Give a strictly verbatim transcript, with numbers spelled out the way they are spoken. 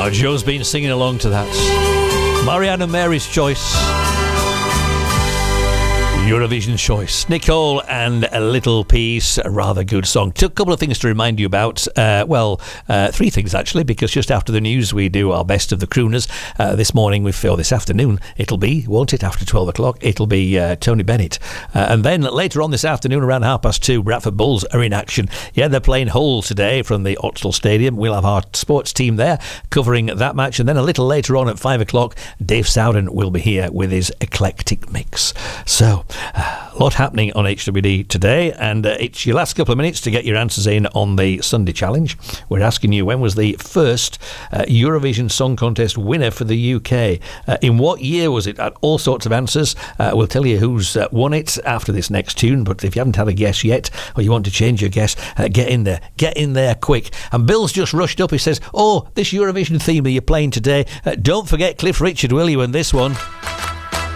Oh, Joe's been singing along to that. Marianne and Mary's Choice. Eurovision choice. Nicole and A Little Piece, a rather good song. A couple of things to remind you about. Uh, well, uh, three things actually, because just after the news we do our best of the crooners. Uh, this morning, we feel this afternoon, it'll be, won't it, after twelve o'clock, it'll be uh, Tony Bennett. Uh, and then later on this afternoon, around half past two, Bradford Bulls are in action. Yeah, they're playing Hull today from the Oxtel Stadium. We'll have our sports team there covering that match. And then a little later on at five o'clock, Dave Sowden will be here with his eclectic mix. So, a lot happening on H W D today, and uh, it's your last couple of minutes to get your answers in on the Sunday Challenge. We're asking you, when was the first uh, Eurovision Song Contest winner for the U K? Uh, in what year was it? At all sorts of answers. Uh, we'll tell you who's uh, won it after this next tune, but if you haven't had a guess yet, or you want to change your guess, uh, get in there. Get in there quick. And Bill's just rushed up. He says, oh, this Eurovision theme that you're playing today, uh, don't forget Cliff Richard, will you, in this one?